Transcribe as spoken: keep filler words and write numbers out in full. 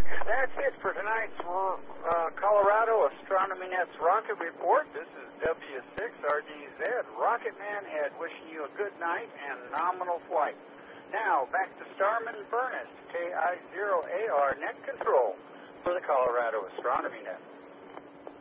That's it for tonight's uh, Colorado Astronomy Net's Rocket Report. This is W six R D Z, Rocket Man Head, wishing you a good night and nominal flight. Now, back to Starman Furnace, K I zero A R Net Control for the Colorado Astronomy Net.